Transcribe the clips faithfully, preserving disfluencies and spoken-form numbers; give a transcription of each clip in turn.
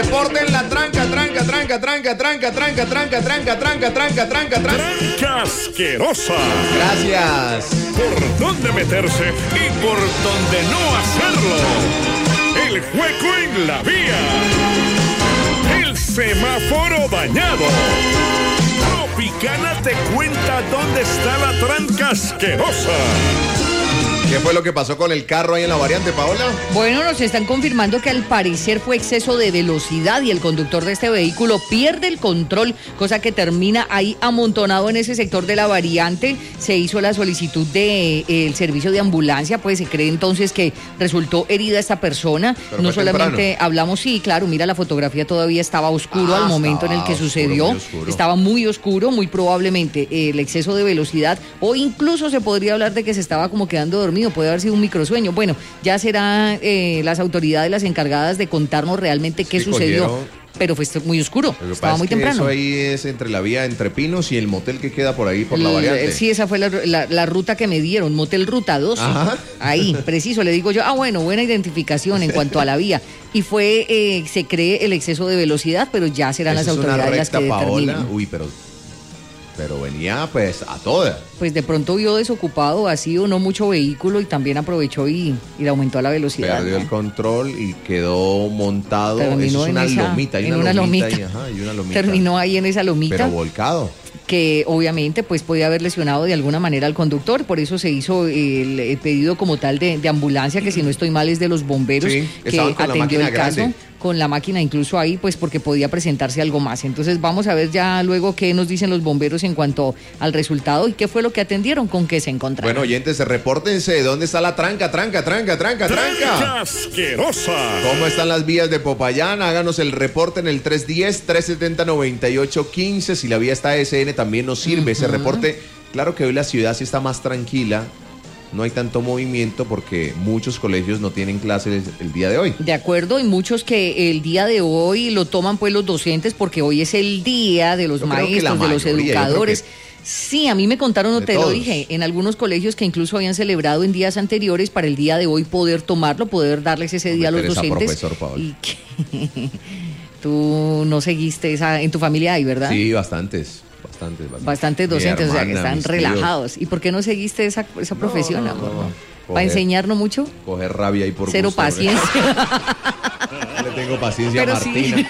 Reporten la tranca, tranca, tranca, tranca, tranca, tranca, tranca, tranca, tranca, tranca, tranca, tranca. Tranca asquerosa. Gracias. Por dónde meterse y por dónde no hacerlo. El hueco en la vía. El semáforo dañado. Tropicana te cuenta dónde está la tranca asquerosa. ¿Qué fue lo que pasó con el carro ahí en la variante, Paola? Bueno, nos están confirmando que al parecer fue exceso de velocidad y el conductor de este vehículo pierde el control, cosa que termina ahí amontonado en ese sector de la variante. Se hizo la solicitud del de, eh, servicio de ambulancia, pues se cree entonces que resultó herida esta persona. Pero no solamente temprano. hablamos, sí, claro, mira, la fotografía todavía estaba oscuro Ah, al momento en el que oscuro, sucedió. muy oscuro. Estaba muy oscuro, muy probablemente eh, el exceso de velocidad, o incluso se podría hablar de que se estaba como quedando dormido. Puede haber sido un microsueño. Bueno, ya serán eh, las autoridades las encargadas de contarnos realmente qué Sí, sucedió. cogieron. Pero fue muy oscuro, Lo que estaba pasa muy es que temprano. eso ahí es entre la vía Entre Pinos y el motel que queda por ahí, por la El- variante. Sí, esa fue la, la- la ruta que me dieron, Motel Ruta doce. Ajá. Ahí, preciso, le digo yo, ah, bueno, buena identificación en cuanto a la vía. Y fue, eh, se cree el exceso de velocidad, pero ya serán Eso las es una autoridades las recta, que Paola. determinen. Uy, pero, pero venía pues a toda. Pues de pronto vio desocupado, vacío, no mucho vehículo y también aprovechó y, y le aumentó a la velocidad. Perdió ¿no? el control y quedó montado. Terminó Eso es en una esa- lomita. Hay en una, una lomita. lomita. Ahí, ajá, hay una lomita. Terminó ahí en esa lomita. Pero volcado. Que obviamente pues podía haber lesionado de alguna manera al conductor, por eso se hizo el, el pedido como tal de, de ambulancia, que si no estoy mal es de los bomberos, Sí, que estaban con la atendió máquina el caso, grande. con la máquina incluso ahí, pues porque podía presentarse algo más. Entonces vamos a ver ya luego qué nos dicen los bomberos en cuanto al resultado y qué fue lo que atendieron, con qué se encontraron. Bueno, oyentes, repórtense. ¿Dónde está la tranca, tranca, tranca, tranca, tranca? Tranca asquerosa. ¿Cómo están las vías de Popayán? Háganos el reporte en el tres uno cero, tres siete cero, nueve ocho uno cinco. Si la vía está S N también nos sirve ese reporte. Claro que hoy la ciudad sí está más tranquila. No hay tanto movimiento porque muchos colegios no tienen clases el día de hoy. De acuerdo, y muchos que el día de hoy lo toman pues los docentes porque hoy es el día de los Yo creo que la maestros, de los mayoría, yo creo educadores. que- Sí, a mí me contaron, no De te lo todos. dije, en algunos colegios que incluso habían celebrado en días anteriores para el día de hoy poder tomarlo, poder darles ese día a los Hombre, Teresa, docentes. profesor, Paola. Y que tú no seguiste esa, en tu familia hay, ¿verdad? Sí, bastantes. Bastantes, bastantes. Bastantes Mi docentes, o sea, que hermana, están mis tíos. relajados. ¿Y por qué no seguiste esa, esa profesión, no, amor? no. ¿Para Coger- enseñarnos mucho? Coger rabia ahí por Cero gusto, hombre. paciencia. No le tengo paciencia a Pero sí. Martina.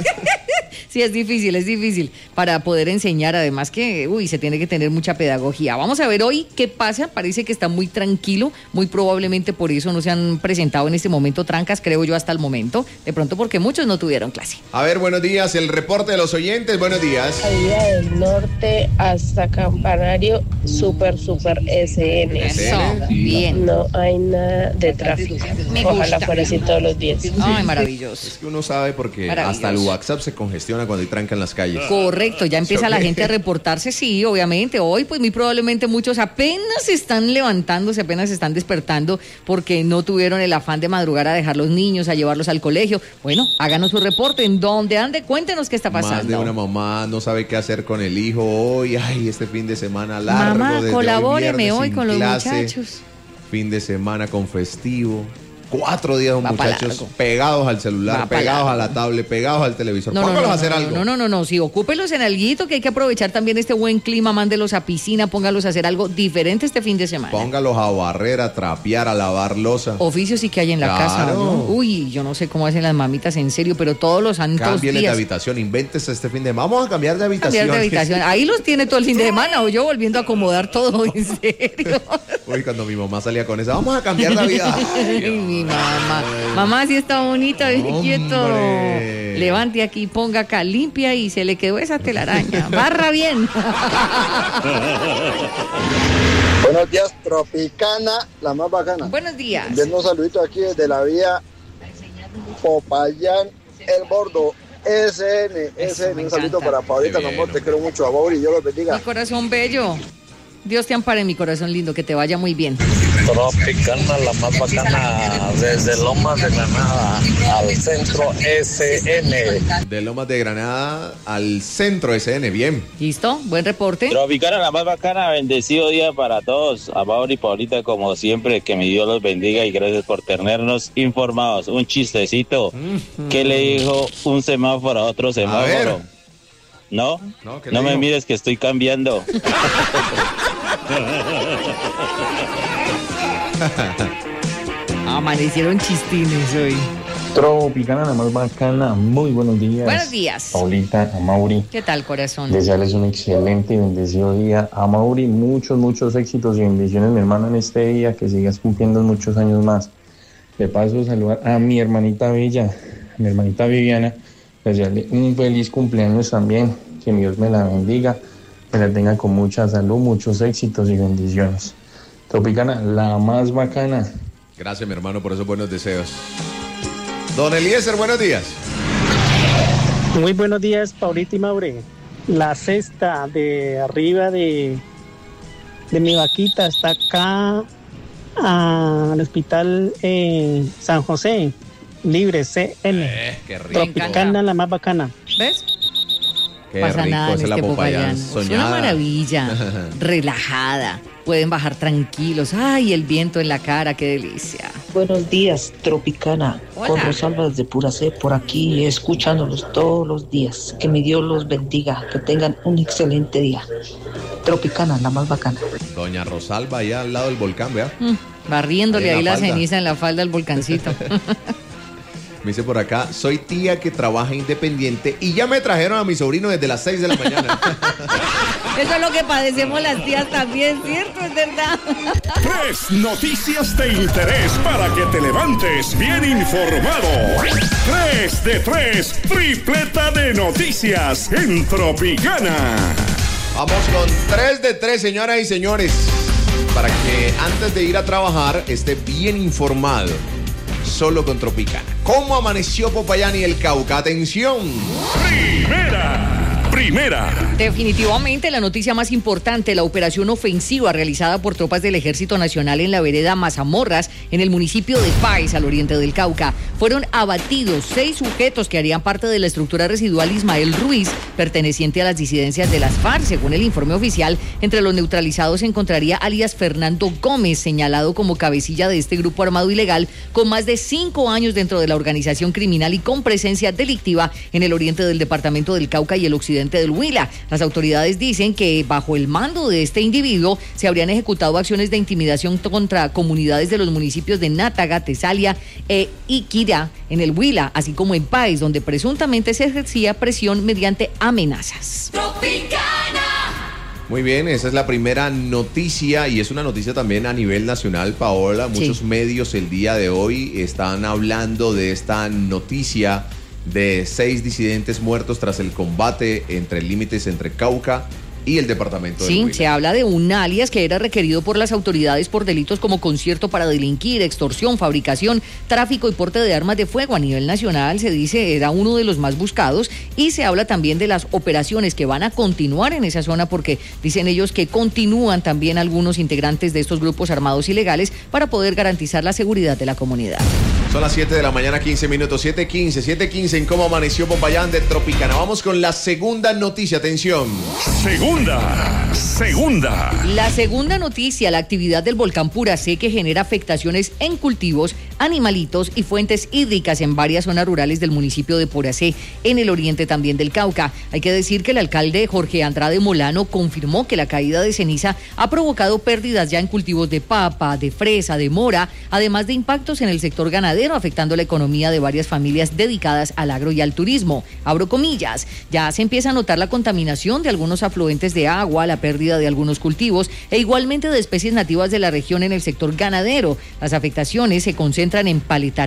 Sí, es difícil, es difícil para poder enseñar, además que, uy, se tiene que tener mucha pedagogía. Vamos a ver hoy qué pasa, parece que está muy tranquilo, muy probablemente por eso no se han presentado en este momento trancas, creo yo, hasta el momento, de pronto porque muchos no tuvieron clase. A ver, buenos días, el reporte de los oyentes, buenos días. Salida del norte hasta Campanario, super, super S N. S Eso, N, sí. bien. No hay nada de tráfico. Me Ojalá gusta. fuera así todos los días. Ay, maravilloso. Es que uno sabe porque Maravilloso. hasta el WhatsApp se congestiona cuando hay tranca en las calles. Correcto, ya empieza la Ok. gente a reportarse, sí, obviamente. Hoy, pues muy probablemente muchos apenas se están levantándose, apenas se están despertando porque no tuvieron el afán de madrugar a dejar los niños, a llevarlos al colegio. Bueno, háganos su reporte, en donde ande, cuéntenos qué está pasando. Más de una mamá no sabe qué hacer con el hijo hoy. Ay, este fin de semana largo. Mamá, desde colabóreme viernes hoy sin con los clase, muchachos. Fin de semana con festivo. Cuatro días los Va pa' muchachos largo. pegados al celular, Va pa' pegados largo. a la tablet, pegados al televisor. No, no, Póngalos no, a hacer no, algo. no, no, no, no, sí, ocúpelos en alguito, que hay que aprovechar también este buen clima, mándelos a piscina, póngalos a hacer algo diferente este fin de semana. Póngalos a barrer, a trapear, a lavar losa. Oficios sí que hay en la Claro. casa, ¿no? Uy, yo no sé cómo hacen las mamitas en serio, pero todos los santos Cámbiale de días. habitación, invéntese este fin de semana. Vamos a cambiar de habitación. Cambiar de habitación. Ahí los tiene todo el fin de semana, o yo volviendo a acomodar todo, en serio. Uy, cuando mi mamá salía con esa, vamos a cambiar de vida. Ay, mi mamá. Mamá, sí está bonita, bien Hombre. quieto. Levante aquí, ponga acá, limpia y se le quedó esa telaraña. Barra bien. Buenos días, Tropicana, la más bacana. Buenos días. Enviando un saludito aquí desde la vía Popayán, El Bordo, S N, Eso, S N. me Un saludito encanta. para Paulita, Qué mi bien, amor, te hombre. quiero mucho, a Mauri, Dios los bendiga. Mi corazón bello. Dios te ampare, mi corazón lindo, que te vaya muy bien. Tropicana, la más bacana, desde Lomas de Granada al centro S N. De Lomas de Granada al centro S N, bien. ¿Listo? Buen reporte. Tropicana, la más bacana, bendecido día para todos. A Mauri y Paulita, como siempre, que mi Dios los bendiga y gracias por tenernos informados. Un chistecito. Mm-hmm. ¿Qué le dijo un semáforo a otro semáforo? A ¿No? No, no me mires que estoy cambiando. Amanecieron chistines hoy. Tropicana, la más bacana. Muy buenos días. Buenos días. Paulita, a Mauri. ¿Qué tal, corazón? Desearles un excelente y bendecido día. A Mauri, muchos, muchos éxitos y bendiciones, mi hermana, en este día. Que sigas cumpliendo muchos años más. De paso, saludar a mi hermanita Bella, a mi hermanita Viviana. Desearle un feliz cumpleaños también. Que Dios me la bendiga. Que la tenga con mucha salud, muchos éxitos y bendiciones. Tropicana, la más bacana. Gracias, mi hermano, por esos buenos deseos. Don Eliezer, buenos días. Muy buenos días, Paulita y Maure. La cesta de arriba de, de mi vaquita está acá al hospital eh, San José, libre C N. Eh, qué rico. Tropicana, la más bacana. ¿Ves? Qué pasa rico, nada en este Popayán. Es una maravilla, relajada. Pueden bajar tranquilos. Ay, el viento en la cara, qué delicia. Buenos días, Tropicana. Hola. Con Rosalba desde Pura C, por aquí, escuchándolos todos los días. Que mi Dios los bendiga, que tengan un excelente día. Tropicana, la más bacana. Doña Rosalba, allá al lado del volcán, vea. Mm, barriéndole ahí, ahí la, la ceniza en la falda del volcancito. Me dice por acá, soy tía que trabaja independiente y ya me trajeron a mi sobrino desde las seis de la mañana. Eso es lo que padecemos las tías también, ¿cierto? Es verdad. Tres noticias de interés para que te levantes bien informado. Tres de tres, tripleta de noticias en Tropicana. Vamos con tres de tres, señoras y señores, para que antes de ir a trabajar esté bien informado. Solo con Tropicana. ¿Cómo amaneció Popayán y el Cauca? Atención. Primera. Primera. Definitivamente la noticia más importante, la operación ofensiva realizada por tropas del Ejército Nacional en la vereda Mazamorras, en el municipio de Páez, al oriente del Cauca. Fueron abatidos seis sujetos que harían parte de la estructura residual Ismael Ruiz, perteneciente a las disidencias de las FARC. Según el informe oficial, entre los neutralizados se encontraría alias Fernando Gómez, señalado como cabecilla de este grupo armado ilegal, con más de cinco años dentro de la organización criminal y con presencia delictiva en el oriente del departamento del Cauca y el occidente del Huila. Las autoridades dicen que bajo el mando de este individuo se habrían ejecutado acciones de intimidación contra comunidades de los municipios de Nátaga, Tesalia e Iquirá en el Huila, así como en Páez, donde presuntamente se ejercía presión mediante amenazas. Muy bien, esa es la primera noticia y es una noticia también a nivel nacional, Paola. Muchos sí. medios el día de hoy están hablando de esta noticia de seis disidentes muertos tras el combate entre límites entre Cauca y el departamento de Sí, Huila. Se habla de un alias que era requerido por las autoridades por delitos como concierto para delinquir, extorsión, fabricación, tráfico y porte de armas de fuego. A nivel nacional se dice era uno de los más buscados y se habla también de las operaciones que van a continuar en esa zona porque dicen ellos que continúan también algunos integrantes de estos grupos armados ilegales para poder garantizar la seguridad de la comunidad. Son las siete de la mañana, quince minutos, siete quince, siete quince en cómo amaneció Popayán de Tropicana. Vamos con la segunda noticia, atención. Segunda, segunda. La segunda noticia, la actividad del volcán Pura C que genera afectaciones en cultivos, animalitos y fuentes hídricas en varias zonas rurales del municipio de Pura C, en el oriente también del Cauca. Hay que decir que el alcalde Jorge Andrade Molano confirmó que la caída de ceniza ha provocado pérdidas ya en cultivos de papa, de fresa, de mora, además de impactos en el sector ganadero, afectando la economía de varias familias dedicadas al agro y al turismo. Abro comillas, ya se empieza a notar la contaminación de algunos afluentes de agua, la pérdida de algunos cultivos e igualmente de especies nativas de la región en el sector ganadero. Las afectaciones se concentran en Paletará,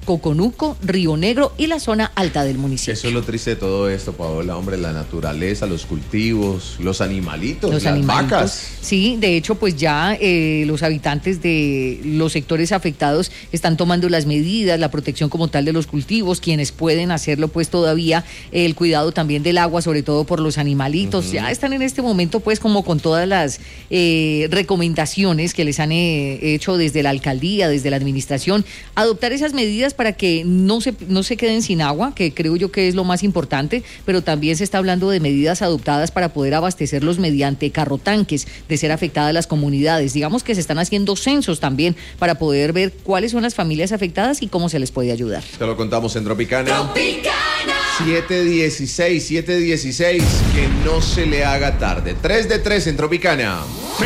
Coconuco, Río Negro y la zona alta del municipio. Eso es lo triste de todo esto, Paola, hombre, la naturaleza, los cultivos, los animalitos, Los las animalitos. vacas. Sí, de hecho, pues ya eh, los habitantes de los sectores afectados están tomando las medidas, la protección como tal de los cultivos, quienes pueden hacerlo, pues todavía el cuidado también del agua, sobre todo por los animalitos. Uh-huh. Ya están en este momento, pues, como con todas las eh, recomendaciones que les han eh, hecho desde la alcaldía, desde la administración, adoptar esas medidas para que no se, no se queden sin agua, que creo yo que es lo más importante, pero también se está hablando de medidas adoptadas para poder abastecerlos mediante carrotanques, de ser afectadas las comunidades. Digamos que se están haciendo censos también para poder ver cuáles son las familias afectadas y cómo se les puede ayudar. Te lo contamos en Tropicana. Tropicana. siete dieciséis, siete dieciséis, que no se le haga tarde. tres de tres en Tropicana.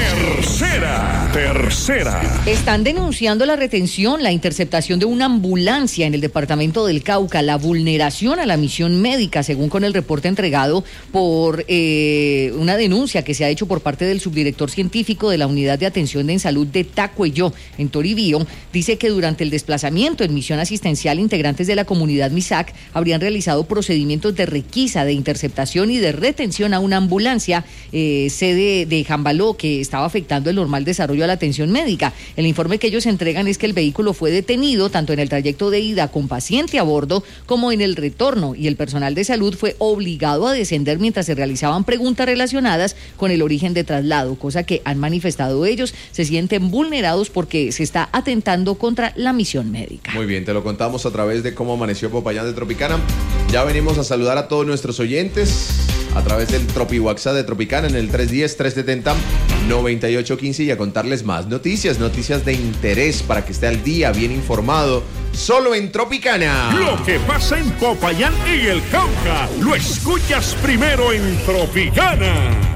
Tercera, tercera. Están denunciando la retención, la interceptación de una ambulancia en el departamento del Cauca, la vulneración a la misión médica, según con el reporte entregado por eh, una denuncia que se ha hecho por parte del subdirector científico de la Unidad de Atención en Salud de Tacuello, en Toribío. Dice que durante el desplazamiento en misión asistencial, integrantes de la comunidad MISAC habrían realizado procedimientos de requisa, de interceptación y de retención a una ambulancia eh, sede de Jambaló, que estaba afectando el normal desarrollo a la atención médica. El informe que ellos entregan es que el vehículo fue detenido tanto en el trayecto de ida con paciente a bordo como en el retorno, y el personal de salud fue obligado a descender mientras se realizaban preguntas relacionadas con el origen de traslado, cosa que han manifestado ellos, se sienten vulnerados porque se está atentando contra la misión médica. Muy bien, te lo contamos a través de Cómo Amaneció Popayán de Tropicana. Ya venimos a saludar a todos nuestros oyentes a través del Tropi WhatsApp de Tropicana en el tres uno cero, tres siete cero, nueve ocho uno cinco y a contarles más noticias, noticias de interés para que esté al día, bien informado, solo en Tropicana. Lo que pasa en Popayán y el Cauca, lo escuchas primero en Tropicana.